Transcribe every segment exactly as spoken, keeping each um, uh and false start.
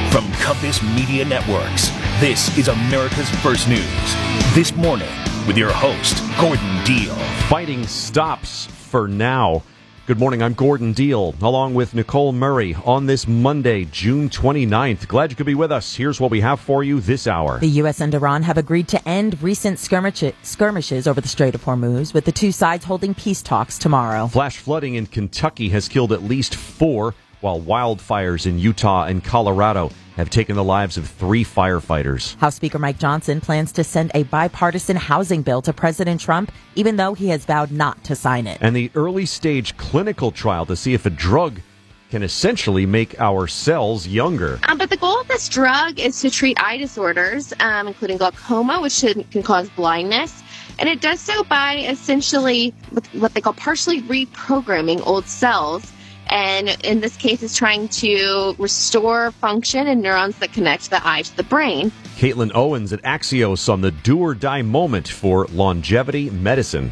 From Compass Media Networks, this is America's First News. This morning, with your host, Gordon Deal. Fighting stops for now. Good morning, I'm Gordon Deal, along with Nicole Murray on this Monday, June twenty-ninth. Glad you could be with us. Here's what we have for you this hour. The U S and Iran have agreed to end recent skirmish- skirmishes over the Strait of Hormuz, with the two sides holding peace talks tomorrow. Flash flooding in Kentucky has killed at least four, while wildfires in Utah and Colorado have taken the lives of three firefighters. House Speaker Mike Johnson plans to send a bipartisan housing bill to President Trump, even though he has vowed not to sign it. And the early-stage clinical trial to see if a drug can essentially make our cells younger. Um, but the goal of this drug is to treat eye disorders, um, including glaucoma, which should, can cause blindness. And it does so by essentially what they call partially reprogramming old cells. And in this case, it's trying to restore function in neurons that connect the eye to the brain. Caitlin Owens at Axios on the do-or-die moment for longevity medicine.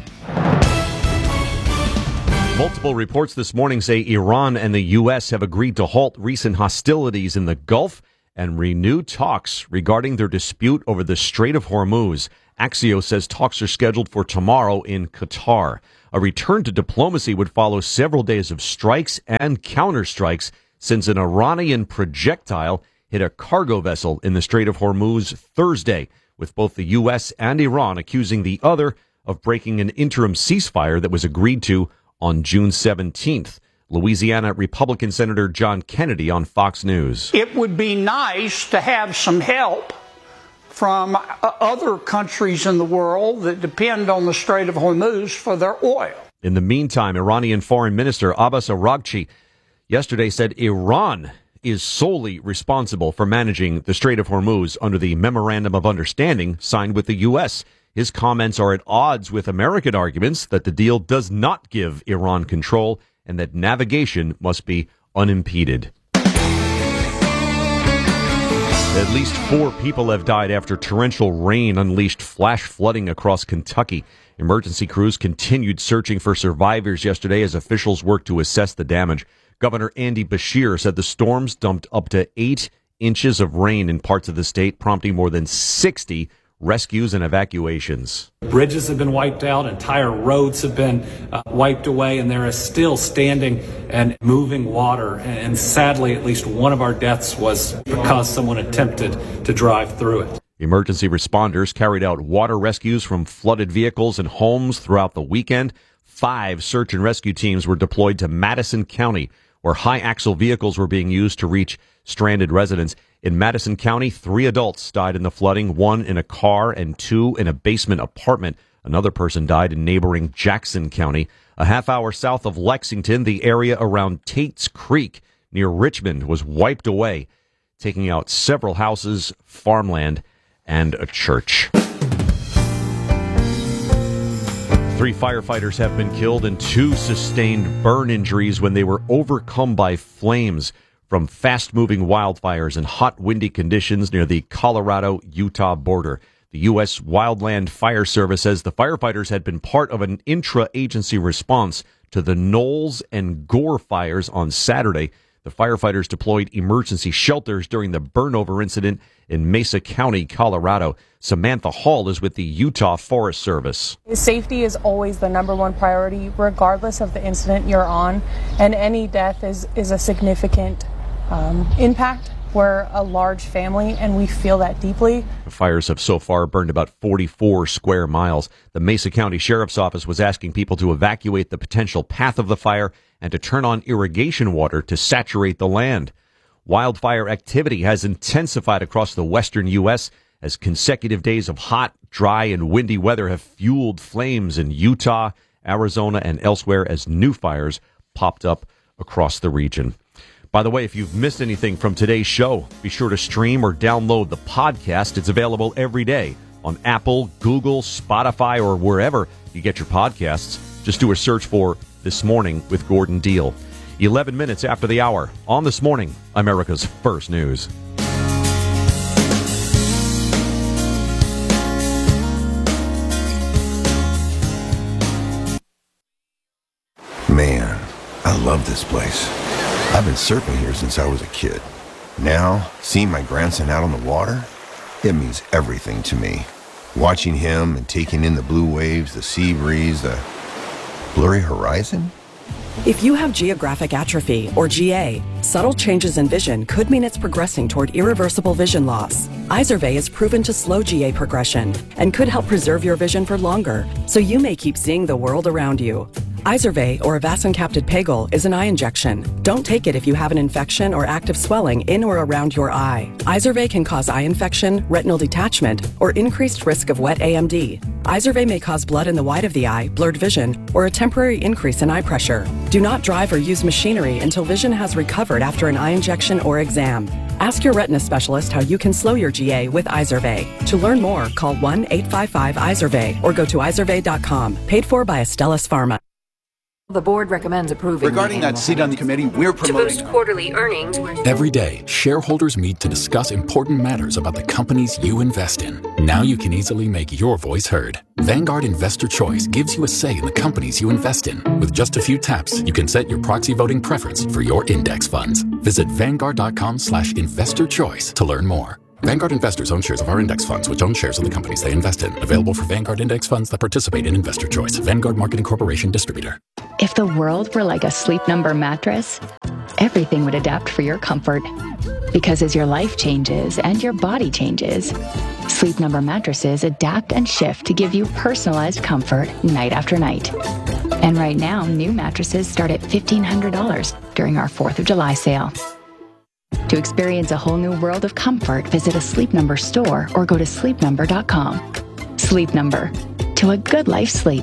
Multiple reports this morning say Iran and the U S have agreed to halt recent hostilities in the Gulf and renew talks regarding their dispute over the Strait of Hormuz. Axios says talks are scheduled for tomorrow in Qatar. A return to diplomacy would follow several days of strikes and counterstrikes since an Iranian projectile hit a cargo vessel in the Strait of Hormuz Thursday, with both the U S and Iran accusing the other of breaking an interim ceasefire that was agreed to on June seventeenth. Louisiana Republican Senator John Kennedy on Fox News. It would be nice to have some help from other countries in the world that depend on the Strait of Hormuz for their oil. In the meantime, Iranian Foreign Minister Abbas Araghchi yesterday said Iran is solely responsible for managing the Strait of Hormuz under the Memorandum of Understanding signed with the U S. His comments are at odds with American arguments that the deal does not give Iran control and that navigation must be unimpeded. At least four people have died after torrential rain unleashed flash flooding across Kentucky. Emergency crews continued searching for survivors yesterday as officials worked to assess the damage. Governor Andy Beshear said the storms dumped up to eight inches of rain in parts of the state, prompting more than sixty rescues and evacuations. Bridges have been wiped out, entire roads have been uh, wiped away, and there is still standing and moving water. And sadly, at least one of our deaths was because someone attempted to drive through it. Emergency responders carried out water rescues from flooded vehicles and homes throughout the weekend. Five search and rescue teams were deployed to Madison County, where high-axle vehicles were being used to reach stranded residents. In Madison County, three adults died in the flooding, one in a car and two in a basement apartment. Another person died in neighboring Jackson County. A half hour south of Lexington, the area around Tate's Creek near Richmond was wiped away, taking out several houses, farmland, and a church. Three firefighters have been killed and two sustained burn injuries when they were overcome by flames from fast-moving wildfires and hot, windy conditions near the Colorado-Utah border. The U S Wildland Fire Service says the firefighters had been part of an intra-agency response to the Knowles and Gore fires on Saturday. The firefighters deployed emergency shelters during the burnover incident in Mesa County, Colorado. Samantha Hall is with the Utah Forest Service. Safety is always the number one priority, regardless of the incident you're on, and any death is, is a significant um, impact. We're a large family, and we feel that deeply. The fires have so far burned about forty-four square miles. The Mesa County Sheriff's Office was asking people to evacuate the potential path of the fire and to turn on irrigation water to saturate the land. Wildfire activity has intensified across the western U S as consecutive days of hot, dry, and windy weather have fueled flames in Utah, Arizona, and elsewhere as new fires popped up across the region. By the way, if you've missed anything from today's show, be sure to stream or download the podcast. It's available every day on Apple, Google, Spotify, or wherever you get your podcasts. Just do a search for This Morning with Gordon Deal. eleven minutes after the hour on This Morning, America's First News. Man, I love this place. I've been surfing here since I was a kid. Now, seeing my grandson out on the water, it means everything to me. Watching him and taking in the blue waves, the sea breeze, the blurry horizon. If you have geographic atrophy, or G A, subtle changes in vision could mean it's progressing toward irreversible vision loss. Izervay is proven to slow G A progression and could help preserve your vision for longer, so you may keep seeing the world around you. Izervay, or avacincaptad pegol, is an eye injection. Don't take it if you have an infection or active swelling in or around your eye. Izervay can cause eye infection, retinal detachment, or increased risk of wet A M D. Izervay may cause blood in the white of the eye, blurred vision, or a temporary increase in eye pressure. Do not drive or use machinery until vision has recovered after an eye injection or exam. Ask your retina specialist how you can slow your G A with Izervay. To learn more, call one eight five five Izervay or go to izervay dot com. Paid for by Astellas Pharma. The board recommends approving. Regarding that seat on the committee, we're promoting. To boost quarterly earnings. Every day, shareholders meet to discuss important matters about the companies you invest in. Now you can easily make your voice heard. Vanguard Investor Choice gives you a say in the companies you invest in. With just a few taps, you can set your proxy voting preference for your index funds. Visit vanguard dot com slash investor choice to learn more. Vanguard investors own shares of our index funds, which own shares of the companies they invest in. Available for Vanguard index funds that participate in Investor Choice. Vanguard Marketing Corporation distributor. If the world were like a Sleep Number mattress, everything would adapt for your comfort. Because as your life changes and your body changes, Sleep Number mattresses adapt and shift to give you personalized comfort night after night. And right now, new mattresses start at fifteen hundred dollars during our fourth of July sale. To experience a whole new world of comfort, visit a Sleep Number store or go to sleep number dot com. Sleep Number. To a good life sleep.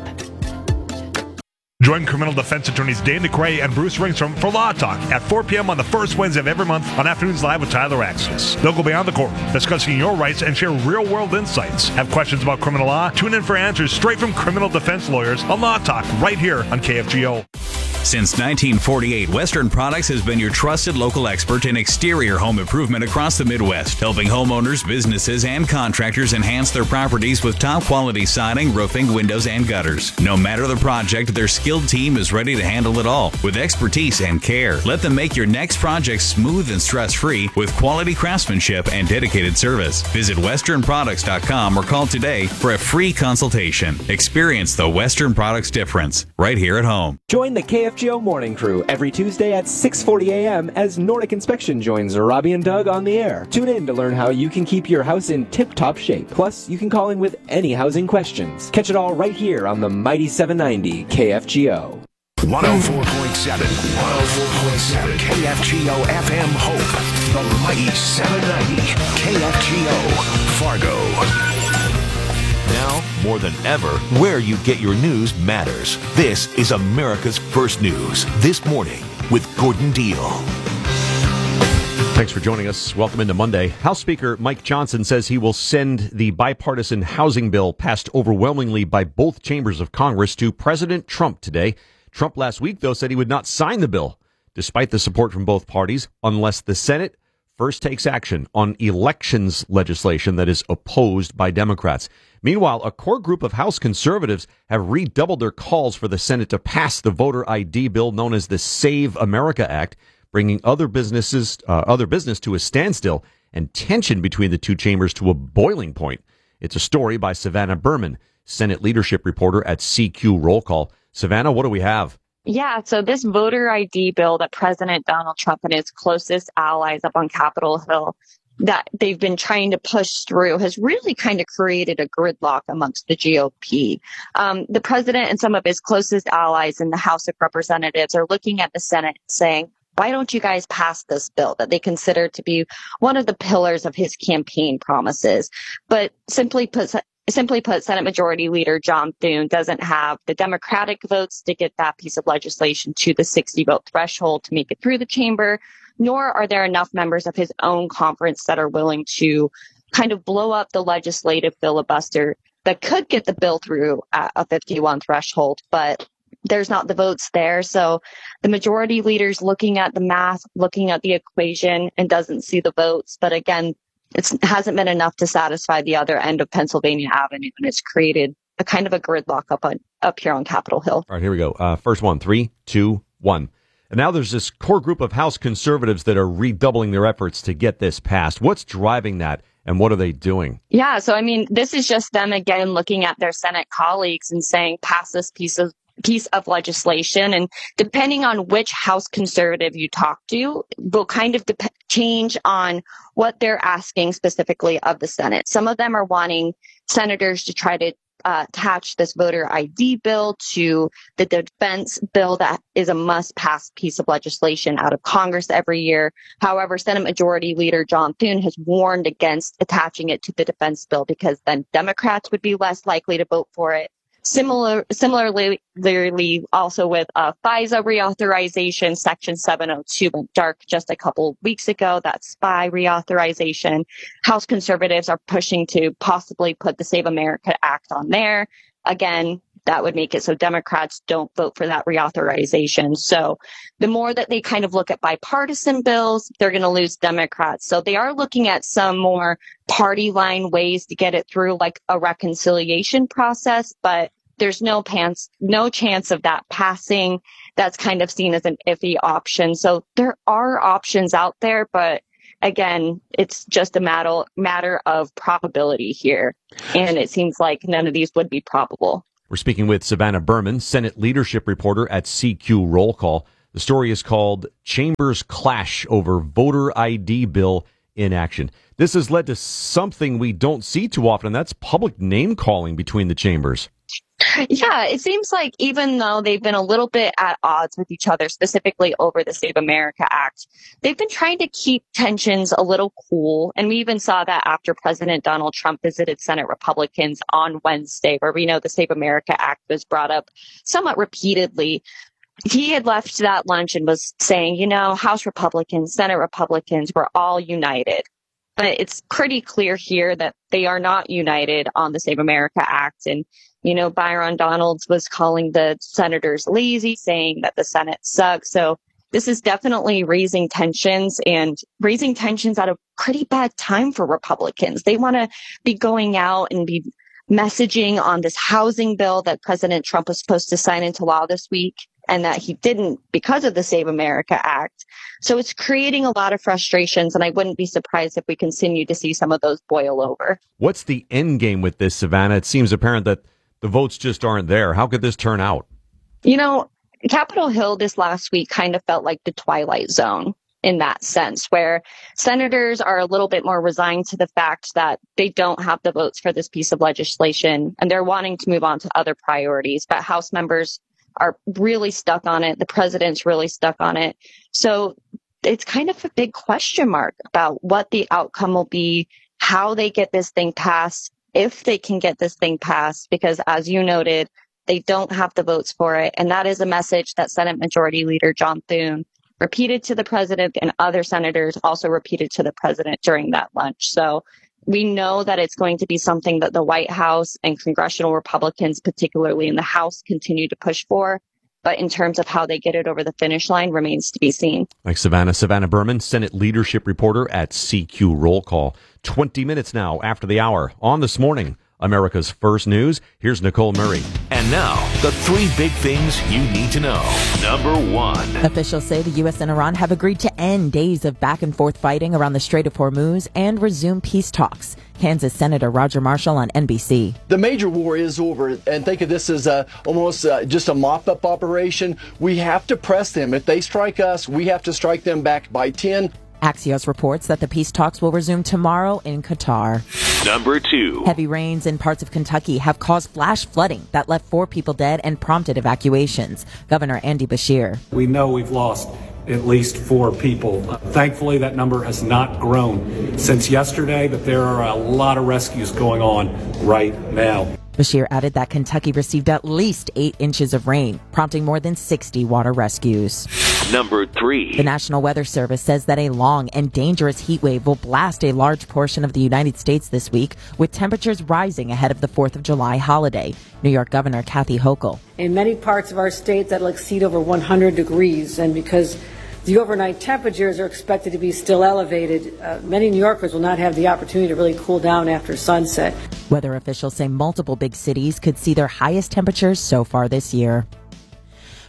Join criminal defense attorneys Dan DeCray and Bruce Ringstrom for Law Talk at four p.m. on the first Wednesday of every month on Afternoons Live with Tyler Axis. They'll go beyond the court, discussing your rights and share real-world insights. Have questions about criminal law? Tune in for answers straight from criminal defense lawyers on Law Talk right here on K F G O. Since nineteen forty-eight, Western Products has been your trusted local expert in exterior home improvement across the Midwest, helping homeowners, businesses, and contractors enhance their properties with top-quality siding, roofing, windows, and gutters. No matter the project, their skilled team is ready to handle it all with expertise and care. Let them make your next project smooth and stress-free with quality craftsmanship and dedicated service. Visit western products dot com or call today for a free consultation. Experience the Western Products difference right here at home. Join the K F G O Morning Crew every Tuesday at six forty a.m. as Nordic Inspection joins Robbie and Doug on the air. Tune in to learn how you can keep your house in tip-top shape. Plus, you can call in with any housing questions. Catch it all right here on the Mighty seven ninety K F G O. one oh four point seven, one oh four point seven K F G O F M Hope, the Mighty seven ninety K F G O, Fargo. Now, more than ever, where you get your news matters. This is America's First News, This Morning with Gordon Deal. Thanks for joining us. Welcome into Monday. House Speaker Mike Johnson says he will send the bipartisan housing bill passed overwhelmingly by both chambers of Congress to President Trump today. Trump last week, though, said he would not sign the bill, despite the support from both parties, unless the Senate first takes action on elections legislation that is opposed by Democrats. Meanwhile, a core group of House conservatives have redoubled their calls for the Senate to pass the voter I D bill known as the Save America Act, bringing other businesses, uh, other business to a standstill and tension between the two chambers to a boiling point. It's a story by Savannah Berman, Senate leadership reporter at C Q Roll Call. Savannah, what do we have? Yeah, so this voter I D bill that President Donald Trump and his closest allies up on Capitol Hill that they've been trying to push through has really kind of created a gridlock amongst the G O P. Um, the president and some of his closest allies in the House of Representatives are looking at the Senate saying, why don't you guys pass this bill that they consider to be one of the pillars of his campaign promises? But simply put, Simply put, Senate Majority Leader John Thune doesn't have the Democratic votes to get that piece of legislation to the sixty vote threshold to make it through the chamber, nor are there enough members of his own conference that are willing to kind of blow up the legislative filibuster that could get the bill through at a fifty-one threshold, but there's not the votes there. So the majority leader's looking at the math, looking at the equation, and doesn't see the votes. But again, it hasn't been enough to satisfy the other end of Pennsylvania Avenue, and it's created a kind of a gridlock up on, up here on Capitol Hill. All right, here we go. Uh, first one, three, two, one. And now there's this core group of House conservatives that are redoubling their efforts to get this passed. What's driving that, and what are they doing? Yeah, so I mean, this is just them again looking at their Senate colleagues and saying, pass this piece of piece of legislation. And depending on which House conservative you talk to, will kind of dep- change on what they're asking specifically of the Senate. Some of them are wanting senators to try to Uh, attach this voter I D bill to the defense bill that is a must-pass piece of legislation out of Congress every year. However, Senate Majority Leader John Thune has warned against attaching it to the defense bill because then Democrats would be less likely to vote for it. Similar, similarly, also with uh, FISA reauthorization, Section seven oh two went dark just a couple weeks ago. That's spy reauthorization. House conservatives are pushing to possibly put the Save America Act on there. Again, that would make it so Democrats don't vote for that reauthorization. So the more that they kind of look at bipartisan bills, they're going to lose Democrats. So they are looking at some more party line ways to get it through, like a reconciliation process, but there's no pants, no chance of that passing. That's kind of seen as an iffy option. So there are options out there, but again, it's just a matter, matter of probability here. And it seems like none of these would be probable. We're speaking with Savannah Berman, Senate leadership reporter at C Q Roll Call. The story is called Chambers Clash Over Voter I D Bill in Action. This has led to something we don't see too often, and that's public name calling between the chambers. Yeah, it seems like even though they've been a little bit at odds with each other, specifically over the Save America Act, they've been trying to keep tensions a little cool. And we even saw that after President Donald Trump visited Senate Republicans on Wednesday, where we know the Save America Act was brought up somewhat repeatedly. He had left that lunch and was saying, you know, House Republicans, Senate Republicans, we're all united. But it's pretty clear here that they are not united on the Save America Act. And, you know, Byron Donalds was calling the senators lazy, saying that the Senate sucks. So this is definitely raising tensions and raising tensions at a pretty bad time for Republicans. They want to be going out and be messaging on this housing bill that President Trump was supposed to sign into law this week, and that he didn't because of the Save America Act. So it's creating a lot of frustrations, and I wouldn't be surprised if we continue to see some of those boil over. What's the end game with this, Savannah? It seems apparent that the votes just aren't there. How could this turn out? You know, Capitol Hill this last week kind of felt like the Twilight Zone in that sense, where senators are a little bit more resigned to the fact that they don't have the votes for this piece of legislation, and they're wanting to move on to other priorities. But House members are really stuck on it. The president's really stuck on it. So it's kind of a big question mark about what the outcome will be, how they get this thing passed, if they can get this thing passed, because as you noted, they don't have the votes for it. And that is a message that Senate Majority Leader John Thune repeated to the president, and other senators also repeated to the president during that lunch. So we know that it's going to be something that the White House and congressional Republicans, particularly in the House, continue to push for. But in terms of how they get it over the finish line remains to be seen. Thanks, Savannah. Savannah Berman, Senate leadership reporter at C Q Roll Call. twenty minutes now after the hour on This Morning, America's First News. Here's Nicole Murray. And now, the three big things you need to know. Number one. Officials say the U S and Iran have agreed to end days of back and forth fighting around the Strait of Hormuz and resume peace talks. Kansas Senator Roger Marshall on N B C. The major war is over, and think of this as a, almost uh, just a mop-up operation. We have to press them. If they strike us, we have to strike them back by ten. Axios reports that the peace talks will resume tomorrow in Qatar. Number two. Heavy rains in parts of Kentucky have caused flash flooding that left four people dead and prompted evacuations. Governor Andy Beshear. We know we've lost at least four people. Thankfully, that number has not grown since yesterday, but there are a lot of rescues going on right now. Beshear added that Kentucky received at least eight inches of rain, prompting more than sixty water rescues. Number three. The National Weather Service says that a long and dangerous heat wave will blast a large portion of the United States this week, with temperatures rising ahead of the fourth of July holiday. New York Governor Kathy Hochul. In many parts of our state, that'll exceed over one hundred degrees, and because the overnight temperatures are expected to be still elevated, uh, many New Yorkers will not have the opportunity to really cool down after sunset. Weather officials say multiple big cities could see their highest temperatures so far this year.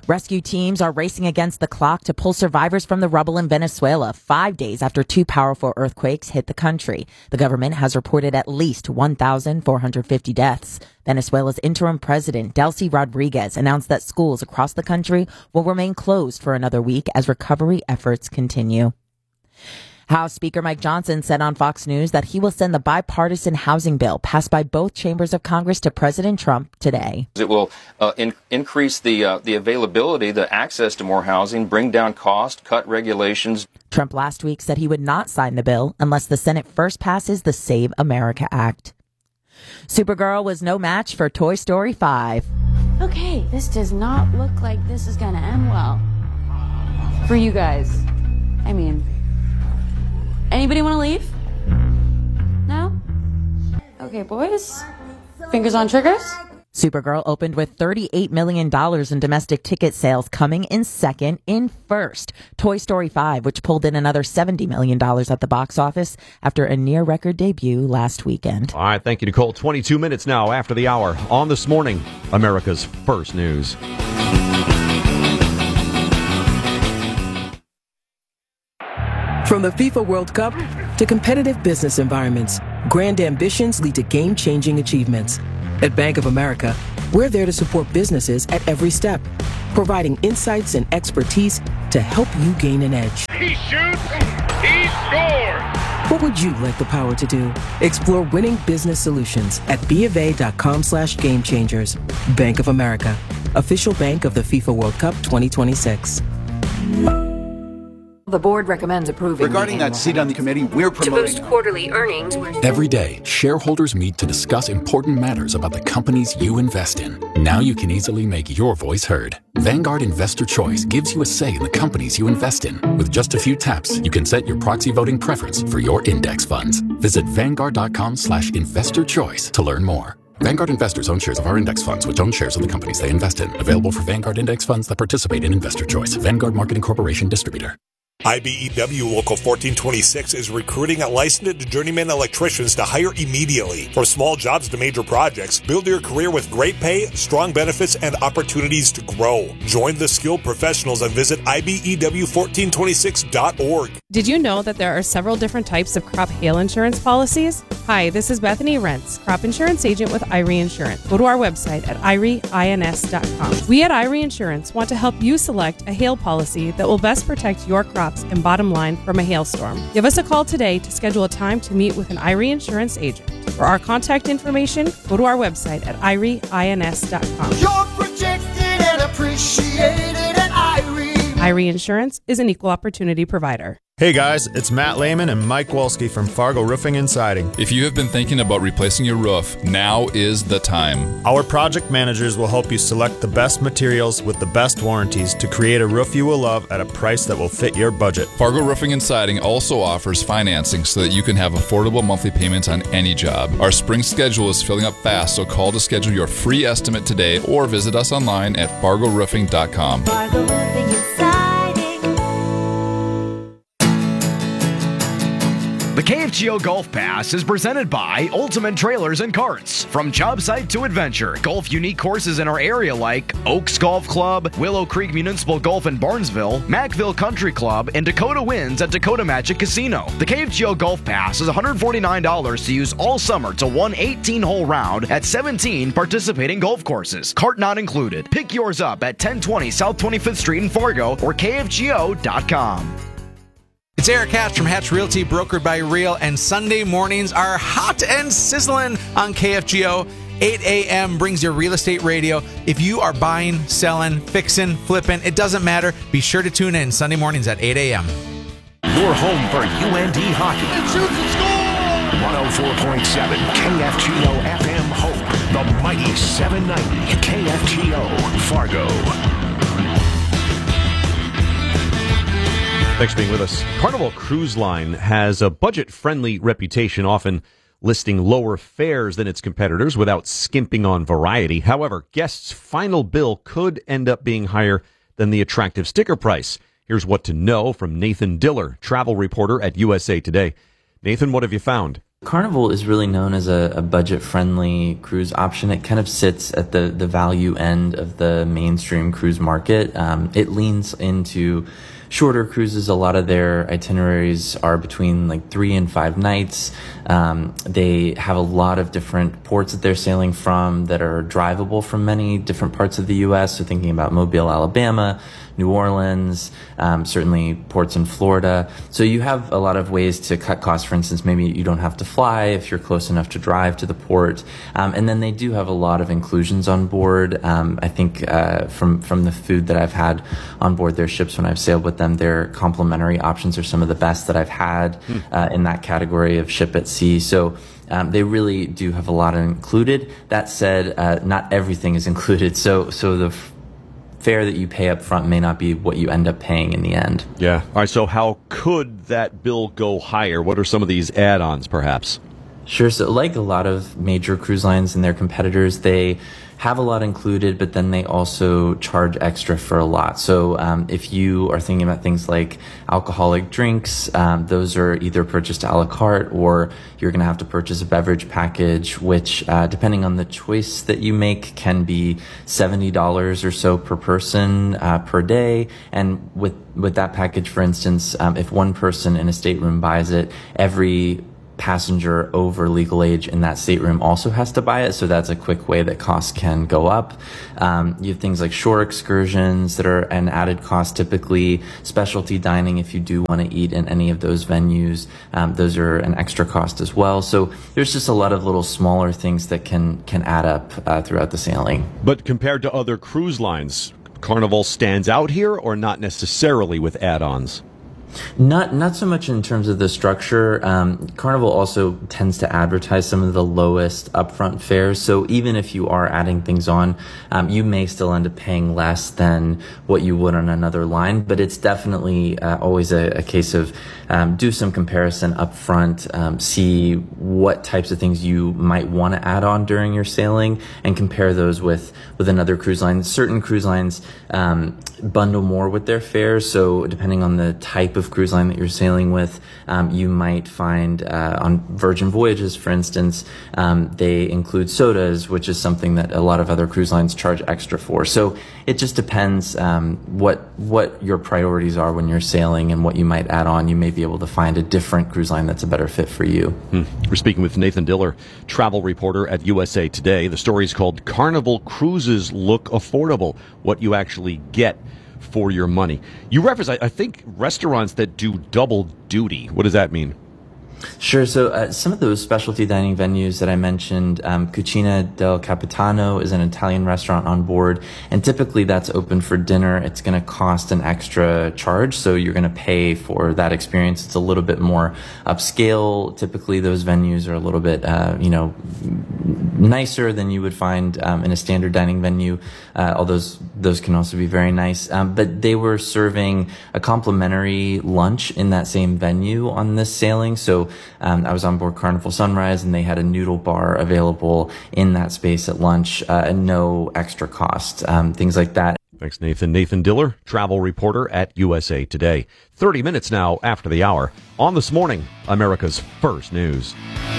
Rescue teams are racing against the clock to pull survivors from the rubble in Venezuela five days after two powerful earthquakes hit the country. The government has reported at least one thousand four hundred fifty deaths. Venezuela's interim president, Delcy Rodriguez, announced that schools across the country will remain closed for another week as recovery efforts continue. House Speaker Mike Johnson said on Fox News that he will send the bipartisan housing bill passed by both chambers of Congress to President Trump today. It will uh, in- increase the uh, the availability, the access to more housing, bring down cost, cut regulations. Trump last week said he would not sign the bill unless the Senate first passes the Save America Act. Supergirl was no match for Toy Story five. Okay, this does not look like this is going to end well for you guys. I mean... Anybody want to leave? No? Okay, boys. Fingers on triggers. Supergirl opened with thirty-eight million dollars in domestic ticket sales, coming in second. In first, Toy Story five, which pulled in another seventy million dollars at the box office after a near-record debut last weekend. All right, thank you, Nicole. twenty-two minutes now after the hour on This Morning, America's First News. From the FIFA World Cup to competitive business environments, grand ambitions lead to game-changing achievements. At Bank of America, we're there to support businesses at every step, providing insights and expertise to help you gain an edge. He shoots, he scores! What would you like the power to do? Explore winning business solutions at BofA.com slash game changers. Bank of America, official bank of the FIFA World Cup twenty twenty-six. The board recommends approving. Regarding that seat on the committee, we're promoting. To boost quarterly earnings. Every day, shareholders meet to discuss important matters about the companies you invest in. Now you can easily make your voice heard. Vanguard Investor Choice gives you a say in the companies you invest in. With just a few taps, you can set your proxy voting preference for your index funds. Visit Vanguard.com slash investor choice to learn more. Vanguard investors own shares of our index funds, which own shares of the companies they invest in. Available for Vanguard index funds that participate in Investor Choice. Vanguard Marketing Corporation Distributor. I B E W Local fourteen twenty-six is recruiting licensed journeyman electricians to hire immediately. From small jobs to major projects, build your career with great pay, strong benefits, and opportunities to grow. Join the skilled professionals and visit I B E W fourteen twenty-six dot org. Did you know that there are several different types of crop hail insurance policies? Hi, this is Bethany Rentz, crop insurance agent with I R E Insurance. Go to our website at I R E ins dot com. We at I R E Insurance want to help you select a hail policy that will best protect your crops and bottom line from a hailstorm. Give us a call today to schedule a time to meet with an I R E Insurance agent. For our contact information, go to our website at I R E ins dot com. You're protected and appreciated at I R E. I R E Insurance is an equal opportunity provider. Hey guys, it's Matt Lehman and Mike Wolski from Fargo Roofing and Siding. If you have been thinking about replacing your roof, now is the time. Our project managers will help you select the best materials with the best warranties to create a roof you will love at a price that will fit your budget. Fargo Roofing and Siding also offers financing so that you can have affordable monthly payments on any job. Our spring schedule is filling up fast, so call to schedule your free estimate today or visit us online at fargo roofing dot com. Fargo Roofing and Siding. The K F G O Golf Pass is presented by Ultimate Trailers and Carts. From job site to adventure, golf unique courses in our area like Oaks Golf Club, Willow Creek Municipal Golf in Barnesville, Mackville Country Club, and Dakota Winds at Dakota Magic Casino. The K F G O Golf Pass is one hundred forty-nine dollars to use all summer to one eighteen-hole round at seventeen participating golf courses. Cart not included. Pick yours up at ten twenty South twenty-fifth Street in Fargo or K F G O dot com. It's Eric Hatch from Hatch Realty, brokered by Real, and Sunday mornings are hot and sizzling on K F G O. eight a.m. brings your real estate radio. If you are buying, selling, fixing, flipping, it doesn't matter. Be sure to tune in Sunday mornings at eight a.m. Your home for U N D hockey. one oh four point seven K F G O F M Hope, the mighty seven ninety K F G O Fargo. Thanks for being with us. Carnival Cruise Line has a budget-friendly reputation, often listing lower fares than its competitors without skimping on variety. However, guests' final bill could end up being higher than the attractive sticker price. Here's what to know from Nathan Diller, travel reporter at U S A Today. Nathan, what have you found? Carnival is really known as a, a budget-friendly cruise option. It kind of sits at the, the value end of the mainstream cruise market. Um, it leans into shorter cruises. A lot of their itineraries are between like three and five nights. Um, they have a lot of different ports that they're sailing from that are drivable from many different parts of the U S. So thinking about Mobile, Alabama, New Orleans, um, certainly ports in Florida. So you have a lot of ways to cut costs. For instance, maybe you don't have to fly if you're close enough to drive to the port. Um, and then they do have a lot of inclusions on board. Um, I think uh, from, from the food that I've had on board their ships when I've sailed with them, their complimentary options are some of the best that I've had hmm. uh, in that category of ship at sea. So Um, they really do have a lot included. That said, uh, not everything is included. So, so the f- fare that you pay up front may not be what you end up paying in the end. Yeah. All right. So how could that bill go higher? What are some of these add-ons, perhaps? Sure. So like a lot of major cruise lines and their competitors, they have a lot included, but then they also charge extra for a lot. So um, if you are thinking about things like alcoholic drinks, um, those are either purchased a la carte or you're going to have to purchase a beverage package, which uh, depending on the choice that you make can be seventy dollars or so per person uh, per day. And with, with that package, for instance, um, if one person in a stateroom buys it, every passenger over legal age in that stateroom also has to buy it. So that's a quick way that costs can go up. Um, you have things like shore excursions that are an added cost, typically specialty dining if you do want to eat in any of those venues. Um, those are an extra cost as well. So there's just a lot of little smaller things that can, can add up uh, throughout the sailing. But compared to other cruise lines, Carnival stands out here or not necessarily with add-ons? Not not so much in terms of the structure. Um, Carnival also tends to advertise some of the lowest upfront fares. So even if you are adding things on, um, you may still end up paying less than what you would on another line. But it's definitely uh, always a, a case of um, do some comparison upfront, um, see what types of things you might want to add on during your sailing, and compare those with with another cruise line. Certain cruise lines um, bundle more with their fares. So depending on the type of cruise line that you're sailing with, um, you might find uh, on Virgin Voyages, for instance, um, they include sodas, which is something that a lot of other cruise lines charge extra for. So it just depends um, what what your priorities are when you're sailing and what you might add on. You may be able to find a different cruise line that's a better fit for you. Hmm. We're speaking with Nathan Diller, travel reporter at U S A Today. The story is called Carnival Cruises Look Affordable, What You Actually Get for Your Money. You reference, I think, restaurants that do double duty. What does that mean? Sure. So uh, some of those specialty dining venues that I mentioned, um, Cucina del Capitano is an Italian restaurant on board, and typically that's open for dinner. It's going to cost an extra charge, so you're going to pay for that experience. It's a little bit more upscale. Typically those venues are a little bit, uh, you know, nicer than you would find um, in a standard dining venue, uh, although those, those can also be very nice. Um, but they were serving a complimentary lunch in that same venue on this sailing. So Um, I was on board Carnival Sunrise, and they had a noodle bar available in that space at lunch, uh, and no extra cost, um, things like that. Thanks, Nathan. Nathan Diller, travel reporter at U S A Today. thirty minutes now after the hour. On This Morning, America's First News.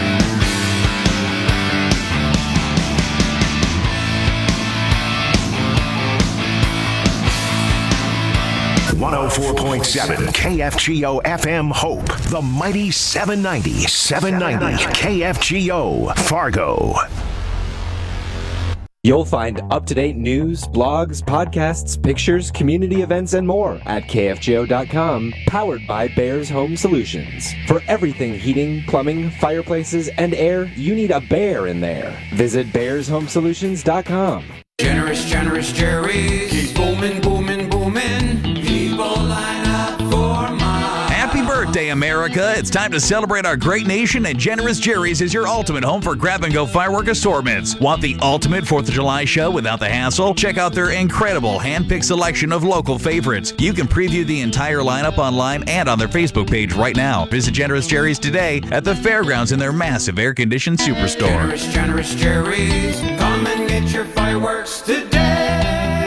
one oh four point seven K F G O F M Hope, the mighty seven ninety, seven ninety K F G O, Fargo. You'll find up-to-date news, blogs, podcasts, pictures, community events, and more at K F G O dot com, powered by Bears Home Solutions. For everything heating, plumbing, fireplaces, and air, you need a bear in there. Visit Bears Home Solutions dot com. Generous, generous Jerry's. Keep booming, booming, booming. People line up for mine. Happy birthday, America. It's time to celebrate our great nation, and Generous Jerry's is your ultimate home for grab-and-go firework assortments. Want the ultimate fourth of July show without the hassle? Check out their incredible hand-picked selection of local favorites. You can preview the entire lineup online and on their Facebook page right now. Visit Generous Jerry's today at the fairgrounds in their massive air-conditioned superstore. Generous, generous Jerry's. Come and get your fireworks today. K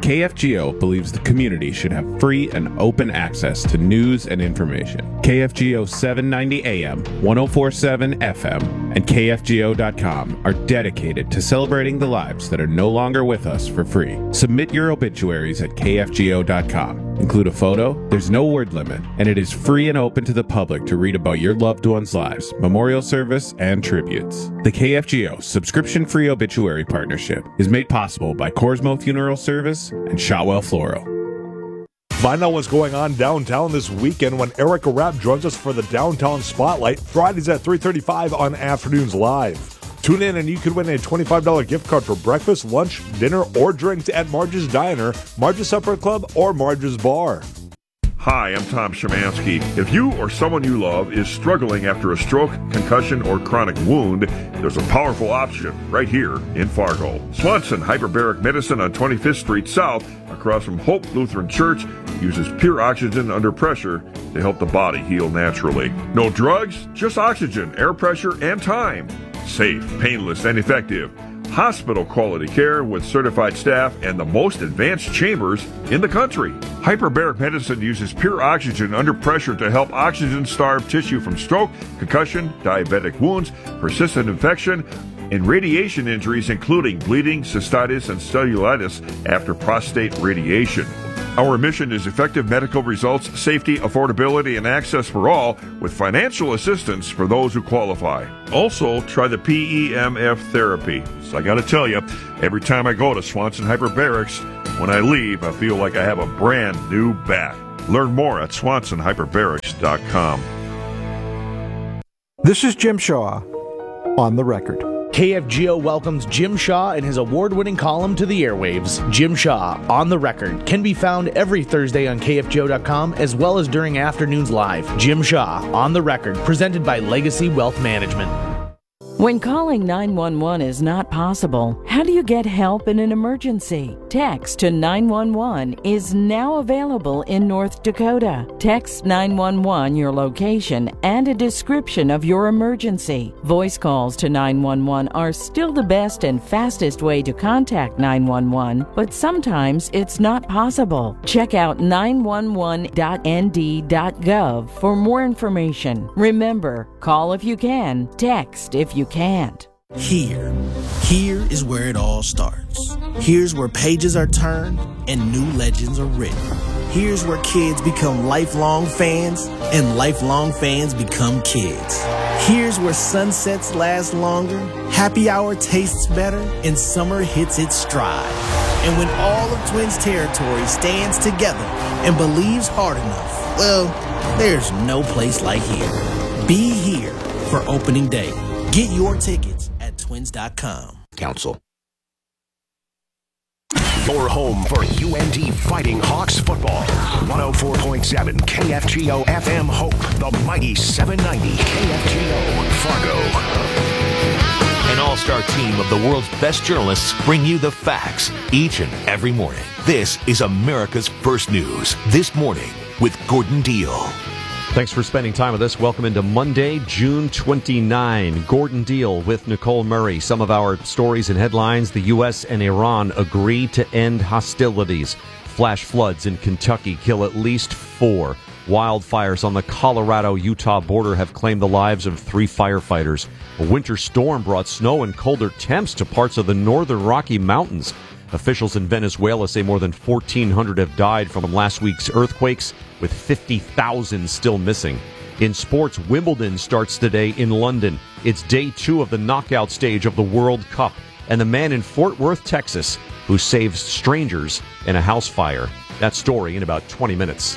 K F G O believes the community should have free and open access to news and information. K F G O seven ninety A M, ten forty-seven F M, and K F G O dot com are dedicated to celebrating the lives that are no longer with us for free. Submit your obituaries at K F G O dot com. Include a photo, there's no word limit, and it is free and open to the public to read about your loved ones' lives, memorial service, and tributes. The K F G O subscription-free obituary partnership is made possible by Corsmo Funeral Service and Shotwell Floral. Find out what's going on downtown this weekend when Erica Rapp joins us for the Downtown Spotlight, Fridays at three thirty-five on Afternoons Live. Tune in and you could win a twenty-five dollars gift card for breakfast, lunch, dinner, or drinks at Marge's Diner, Marge's Supper Club, or Marge's Bar. Hi, I'm Tom Szymanski. If you or someone you love is struggling after a stroke, concussion, or chronic wound, there's a powerful option right here in Fargo. Swanson Hyperbaric Medicine on twenty-fifth Street South, across from Hope Lutheran Church, uses pure oxygen under pressure to help the body heal naturally. No drugs, just oxygen, air pressure, and time. Safe, painless, and effective. Hospital quality care with certified staff and the most advanced chambers in the country. Hyperbaric Medicine uses pure oxygen under pressure to help oxygen-starved tissue from stroke, concussion, diabetic wounds, persistent infection, and radiation injuries including bleeding, cystitis, and cellulitis after prostate radiation. Our mission is effective medical results, safety, affordability, and access for all, with financial assistance for those who qualify. Also, try the P E M F therapy. So I gotta tell you, every time I go to Swanson Hyperbarics, when I leave, I feel like I have a brand new back. Learn more at swanson hyperbarics dot com. This is Jim Shaw, on the record. K F G O welcomes Jim Shaw and his award-winning column to the airwaves. Jim Shaw, on the record, can be found every Thursday on K F G O dot com as well as during Afternoons Live. Jim Shaw, on the record, presented by Legacy Wealth Management. When calling nine one one is not possible, how do you get help in an emergency? Text to nine one one is now available in North Dakota. Text nine one one your location and a description of your emergency. Voice calls to nine one one are still the best and fastest way to contact nine one one, but sometimes it's not possible. Check out nine one one dot n d dot gov for more information. Remember, call if you can, text if you can't. Here, here is where it all starts. Here's where pages are turned and new legends are written. Here's where kids become lifelong fans and lifelong fans become kids. Here's where sunsets last longer, happy hour tastes better, and summer hits its stride. And when all of Twins territory stands together and believes hard enough, well, there's no place like here. Be here for opening day. Get your tickets at twins dot com. Council. Your home for U N T Fighting Hawks football. one oh four point seven K F G O F M Hope, the mighty seven ninety K F G O Fargo. An all-star team of the world's best journalists bring you the facts each and every morning. This is America's First News. This morning with Gordon Deal. Thanks for spending time with us. Welcome into Monday, June twenty-ninth. Gordon Deal with Nicole Murray. Some of our stories and headlines. The U S and Iran agree to end hostilities. Flash floods in Kentucky kill at least four. Wildfires on the Colorado-Utah border have claimed the lives of three firefighters. A winter storm brought snow and colder temps to parts of the northern Rocky Mountains. Officials in Venezuela say more than fourteen hundred have died from last week's earthquakes, with fifty thousand still missing. In sports, Wimbledon starts today in London. It's day two of the knockout stage of the World Cup, and the man in Fort Worth, Texas, who saved strangers in a house fire. That story in about twenty minutes.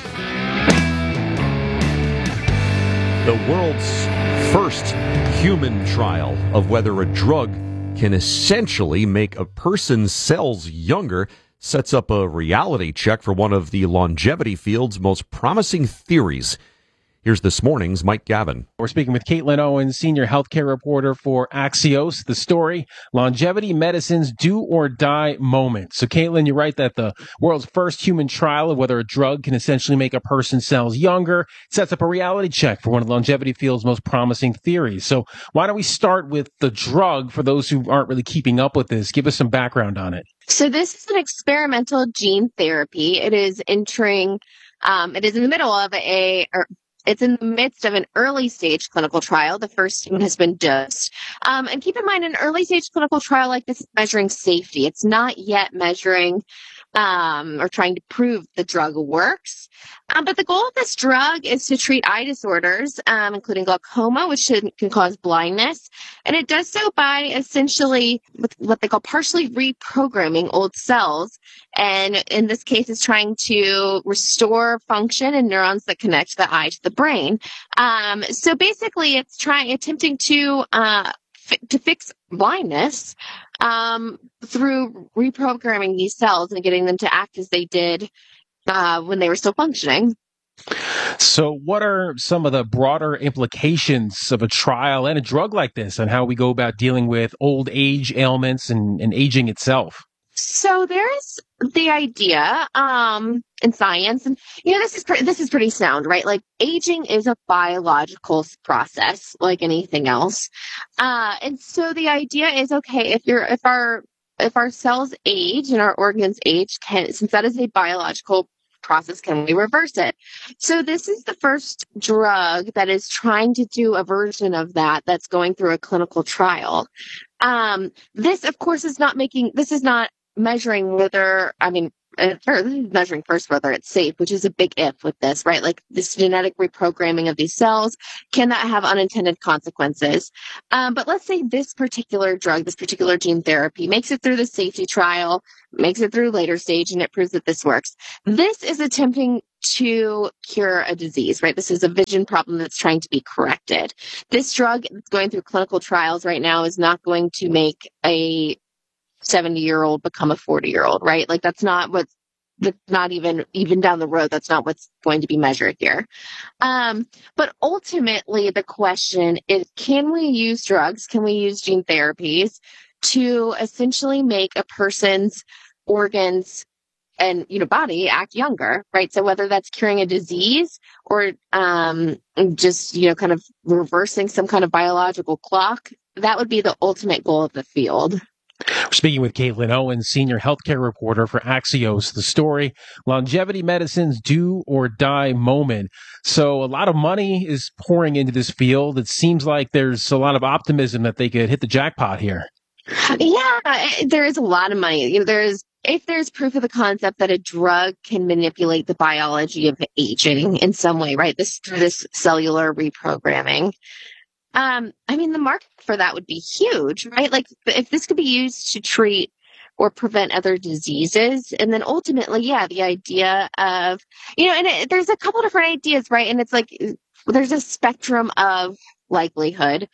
The world's first human trial of whether a drug can essentially make a person's cells younger sets up a reality check for one of the longevity field's most promising theories. Here's this morning's Mike Gavin. We're speaking with Caitlin Owens, senior healthcare reporter for Axios. The story, longevity medicine's do or die moment. So, Caitlin, you write that the world's first human trial of whether a drug can essentially make a person's cells younger sets up a reality check for one of longevity field's most promising theories. So why don't we start with the drug for those who aren't really keeping up with this? Give us some background on it. So this is an experimental gene therapy. It is entering, um, it is in the middle of a, or it's in the midst of an early stage clinical trial. The first one has been dosed. Um, and keep in mind, an early stage clinical trial like this is measuring safety. It's not yet measuring um, or trying to prove the drug works. Um, but the goal of this drug is to treat eye disorders, um, including glaucoma, which should, can cause blindness. And it does so by essentially with what they call partially reprogramming old cells. And in this case, it's trying to restore function in neurons that connect the eye to the brain. Um, so basically, it's trying, attempting to uh, fi- to fix blindness um, through reprogramming these cells and getting them to act as they did uh, when they were still functioning. So what are some of the broader implications of a trial and a drug like this on how we go about dealing with old age ailments and, and aging itself? So there's the idea um, in science, and you know this is pre- this is pretty sound, right? Like aging is a biological process, like anything else, uh, and so the idea is okay if you're if our if our cells age and our organs age, can since that is a biological process, can we reverse it? So this is the first drug that is trying to do a version of that that's going through a clinical trial. Um, this, of course, is not making this is not. measuring whether, I mean, uh, this is measuring first whether it's safe, which is a big if with this, right? Like this genetic reprogramming of these cells, can that have unintended consequences? Um, but let's say this particular drug, this particular gene therapy makes it through the safety trial, makes it through later stage, and it proves that this works. This is attempting to cure a disease, right? This is a vision problem that's trying to be corrected. This drug that's going through clinical trials right now is not going to make a seventy-year-old become a forty-year-old, right? Like that's not what's that's not even even down the road. That's not what's going to be measured here. Um, but ultimately, the question is: can we use drugs? Can we use gene therapies to essentially make a person's organs and you know body act younger, right? So whether that's curing a disease or um, just you know kind of reversing some kind of biological clock, that would be the ultimate goal of the field. We're speaking with Caitlin Owens, senior healthcare reporter for Axios. The story, longevity medicine's do or die moment. So a lot of money is pouring into this field. It seems like there's a lot of optimism that they could hit the jackpot here. Yeah, there is a lot of money. You know, there's if there's proof of the concept that a drug can manipulate the biology of aging in some way, right? This this cellular reprogramming. Um, I mean, the market for that would be huge, right? Like if this could be used to treat or prevent other diseases. And then ultimately, yeah, the idea of, you know, and it, there's a couple different ideas, right? And it's like, there's a spectrum of likelihood.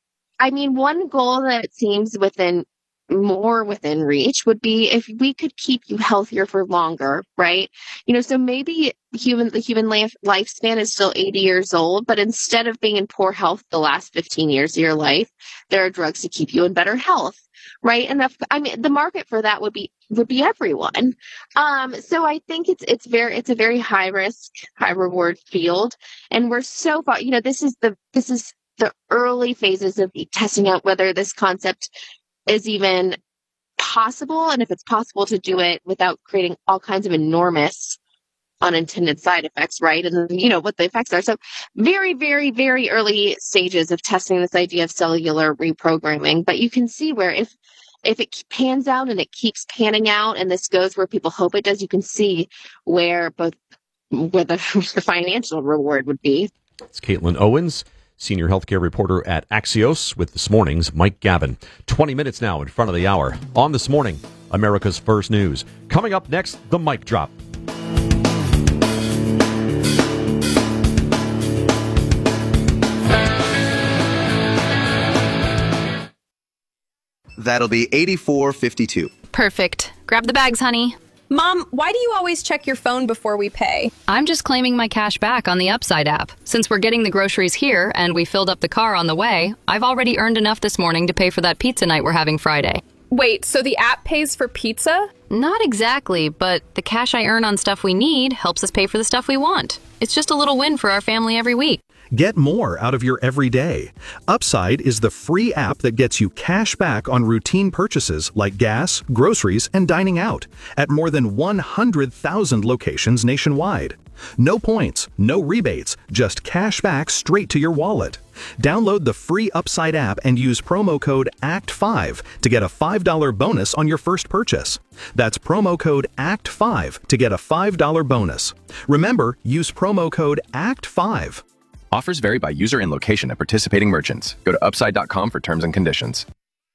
I mean, one goal that seems within more within reach would be if we could keep you healthier for longer, right? You know, so maybe human the human life, lifespan is still eighty years old, but instead of being in poor health the last fifteen years of your life, there are drugs to keep you in better health, right? And if, I mean, the market for that would be would be everyone. Um, so I think it's it's very it's a very high risk, high reward field, and we're so far. You know, this is the this is the early phases of testing out whether this concept is even possible, and if it's possible to do it without creating all kinds of enormous unintended side effects, right? And you know what the effects are. So very, very, very early stages of testing this idea of cellular reprogramming. But you can see where if if it pans out and it keeps panning out, and this goes where people hope it does, you can see where both where the, the financial reward would be. It's Caitlin Owens, senior healthcare reporter at Axios, with this morning's Mike Gavin. twenty minutes now in front of the hour. On This Morning, America's First News. Coming up next, the mic drop. That'll be eighty-four fifty-two. Perfect. Grab the bags, honey. Mom, why do you always check your phone before we pay? I'm just claiming my cash back on the Upside app. Since we're getting the groceries here and we filled up the car on the way, I've already earned enough this morning to pay for that pizza night we're having Friday. Wait, so the app pays for pizza? Not exactly, but the cash I earn on stuff we need helps us pay for the stuff we want. It's just a little win for our family every week. Get more out of your everyday. Upside is the free app that gets you cash back on routine purchases like gas, groceries, and dining out at more than one hundred thousand locations nationwide. No points, no rebates, just cash back straight to your wallet. Download the free Upside app and use promo code A C T five to get a five dollars bonus on your first purchase. That's promo code A C T five to get a five dollars bonus. Remember, use promo code A C T five. Offers vary by user and location at participating merchants. Go to upside dot com for terms and conditions.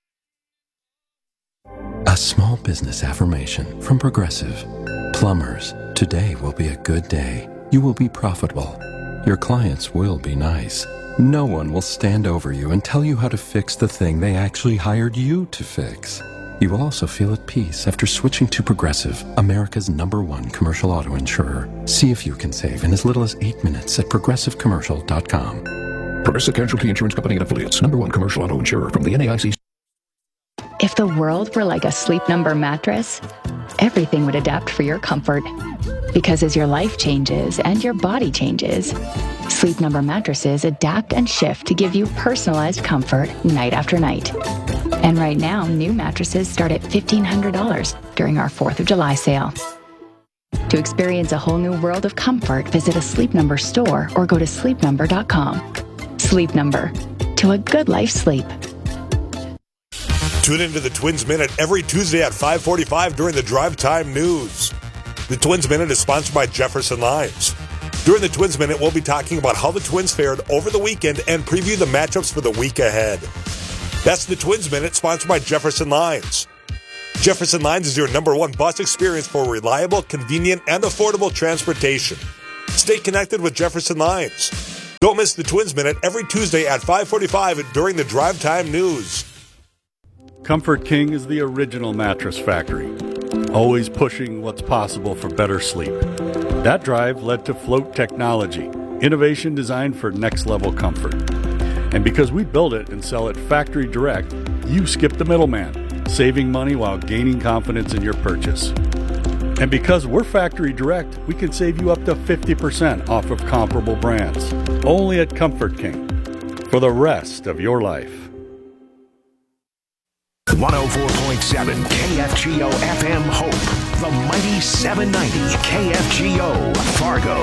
A small business affirmation from Progressive. Plumbers, today will be a good day. You will be profitable. Your clients will be nice. No one will stand over you and tell you how to fix the thing they actually hired you to fix. You will also feel at peace after switching to Progressive, America's number one commercial auto insurer. See if you can save in as little as eight minutes at progressive commercial dot com. Progressive Casualty Insurance Company and Affiliates, number one commercial auto insurer from the N A I C. If the world were like a Sleep Number mattress, everything would adapt for your comfort. Because as your life changes and your body changes, Sleep Number mattresses adapt and shift to give you personalized comfort night after night. And right now, new mattresses start at fifteen hundred dollars during our fourth of July sale. To experience a whole new world of comfort, visit a Sleep Number store or go to sleep number dot com. Sleep Number. To a good life sleep. Tune into the Twins Minute every Tuesday at five forty-five during the Drive Time News. The Twins Minute is sponsored by Jefferson Lines. During the Twins Minute, we'll be talking about how the Twins fared over the weekend and preview the matchups for the week ahead. That's the Twins Minute, sponsored by Jefferson Lines. Jefferson Lines is your number one bus experience for reliable, convenient, and affordable transportation. Stay connected with Jefferson Lines. Don't miss the Twins Minute every Tuesday at five forty-five during the Drive Time News. Comfort King is the original mattress factory, always pushing what's possible for better sleep. That drive led to Float Technology, innovation designed for next-level comfort. And because we build it and sell it factory direct, you skip the middleman, saving money while gaining confidence in your purchase. And because we're factory direct, we can save you up to fifty percent off of comparable brands. Only at Comfort King. For the rest of your life. one oh four point seven K F G O F M Hope, the mighty seven ninety K F G O Fargo.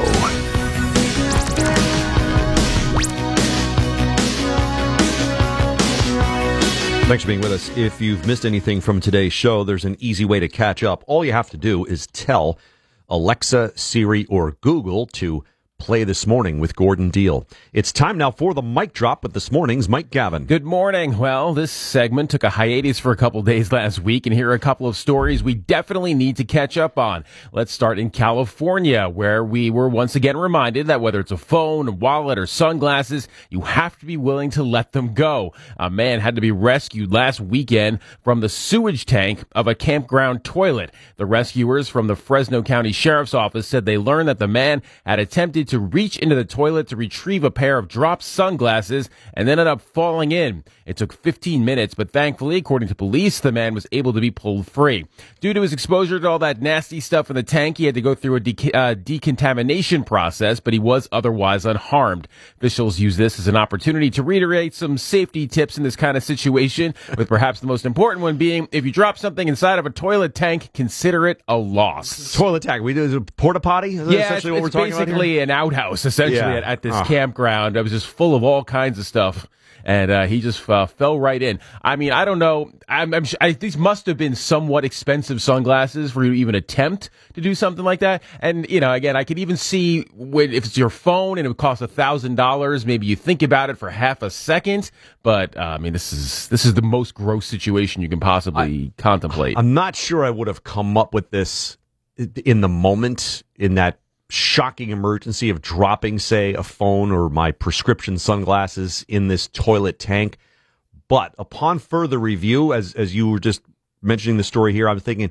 Thanks for being with us. If you've missed anything from today's show, there's an easy way to catch up. All you have to do is tell Alexa, Siri, or Google to play This Morning with Gordon Deal. It's time now for the mic drop with this morning's Mike Gavin. Good morning. Well, this segment took a hiatus for a couple days last week, and here are a couple of stories we definitely need to catch up on. Let's start in California, where we were once again reminded that whether it's a phone, a wallet, or sunglasses, you have to be willing to let them go. A man had to be rescued last weekend from the sewage tank of a campground toilet. The rescuers from the Fresno County Sheriff's Office said they learned that the man had attempted to reach into the toilet to retrieve a pair of dropped sunglasses and ended up falling in. It took fifteen minutes, but thankfully, according to police, the man was able to be pulled free. Due to his exposure to all that nasty stuff in the tank, he had to go through a de- uh, decontamination process, but he was otherwise unharmed. Officials use this as an opportunity to reiterate some safety tips in this kind of situation, with perhaps the most important one being, if you drop something inside of a toilet tank, consider it a loss. Toilet tank. We do is a porta potty? Is that yeah, essentially it's, what it's we're talking about basically here? an outhouse, essentially, Yeah. at, at this Oh. campground. It was just full of all kinds of stuff. And uh, he just uh, fell right in. I mean, I don't know. I'm, I'm I, these must have been somewhat expensive sunglasses for you to even attempt to do something like that. And, you know, again, I could even see when if it's your phone and it would cost a thousand dollars, maybe you think about it for half a second. But, uh, I mean, this is this is the most gross situation you can possibly I, contemplate. I'm not sure I would have come up with this in the moment, in that shocking emergency of dropping, say, a phone or my prescription sunglasses in this toilet tank. But upon further review, as as you were just mentioning the story here, I'm thinking,